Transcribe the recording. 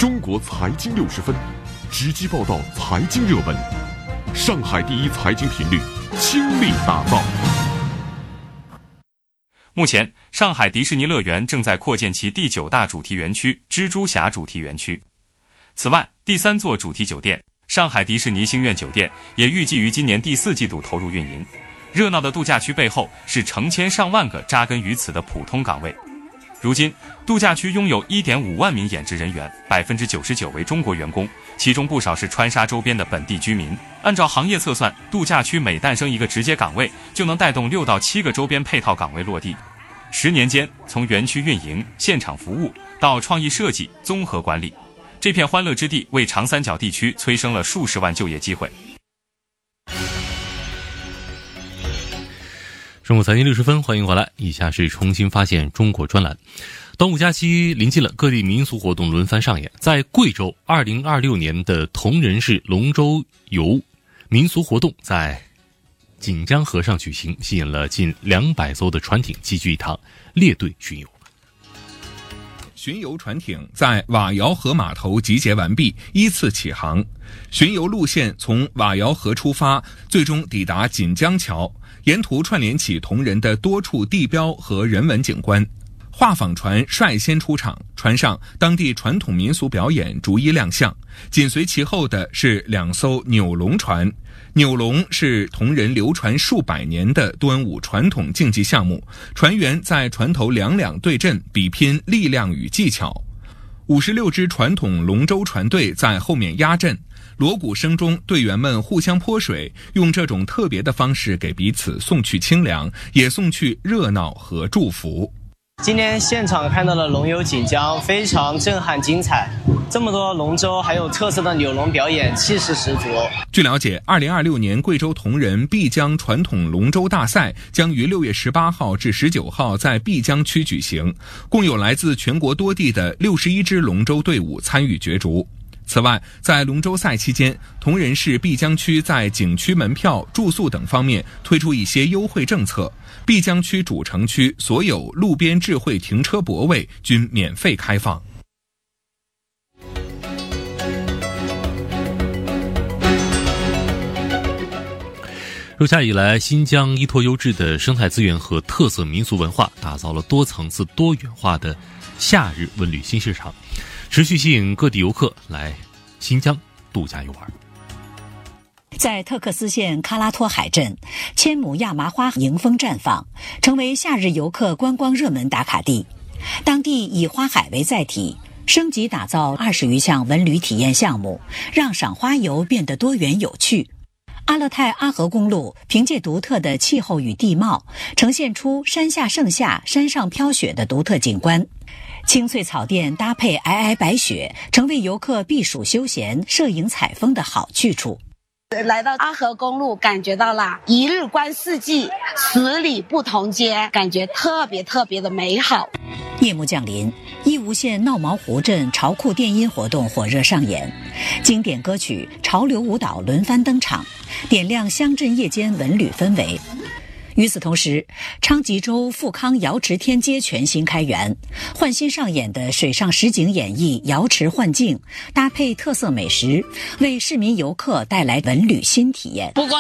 中国财经60分，直击报道财经热门。上海第一财经频率，倾力打造。 目前，上海迪士尼乐园正在扩建其第9大主题园区——蜘蛛侠主题园区。此外，第3座主题酒店上海迪士尼星苑酒店也预计于今年第4季度投入运营。热闹的度假区背后是成千上万个扎根于此的普通岗位。如今，度假区拥有 1.5 万名演职人员， 99% 为中国员工，其中不少是川沙周边的本地居民。按照行业测算，度假区每诞生一个直接岗位，就能带动6到7个周边配套岗位落地。10年间，从园区运营、现场服务到创意设计、综合管理，这片欢乐之地为长三角地区催生了数十万就业机会。 中国财经60分，欢迎回来。以下是重新发现中国专栏。端午假期临近了，各地民俗活动轮番上演。在贵州，2026年的铜仁市龙舟游民俗活动在锦江河上举行，吸引了近200艘的船艇齐聚一堂，列队巡游。 巡游船艇在瓦窑河码头集结完毕，依次起航。巡游路线从瓦窑河出发，最终抵达锦江桥，沿途串联起铜仁的多处地标和人文景观。画舫船率先出场，船上当地传统民俗表演逐一亮相，紧随其后的是2艘扭龙船。扭龙是铜仁流传数百年的端午传统竞技项目，船员在船头两两对阵，比拼力量与技巧。56支传统龙舟船队在后面压阵，锣鼓声中，队员们互相泼水，用这种特别的方式给彼此送去清凉，也送去热闹和祝福。 今天现场看到了龙游锦江，非常震撼精彩，这么多龙舟还有特色的扭龙表演，气势十足。 据了解，2026年贵州铜仁碧江传统龙舟大赛将于6月18号至19号在碧江区举行，共有来自全国多地的61支龙舟队伍参与角逐。此外，在龙舟赛期间，铜仁市碧江区在景区门票、住宿等方面推出一些优惠政策。碧江区主城区所有路边智慧停车泊位均免费开放。 入夏以来，新疆依托优质的生态资源和特色民俗文化，打造了多层次多元化的夏日文旅新市场，持续吸引各地游客来新疆度假游玩。 在特克斯县喀拉托海镇，千亩亚麻花迎风绽放，成为夏日游客观光热门打卡地。当地以花海为载体，升级打造20余项文旅体验项目，让赏花游变得多元有趣。阿勒泰阿合公路凭借独特的气候与地貌，呈现出山下盛夏、山上飘雪的独特景观。青翠草甸搭配皑皑白雪，成为游客避暑休闲、摄影采风的好去处。 来到阿合公路，感觉到了一日观四季，10里不同街，感觉特别的美好。 夜幕降临，义乌县闹毛湖镇潮酷电音活动火热上演，经典歌曲、潮流舞蹈轮番登场，点亮乡镇夜间文旅氛围。与此同时，昌吉州富康瑶池天街全新开园，焕新上演的水上实景演绎瑶池幻境，搭配特色美食，为市民游客带来文旅新体验。 不光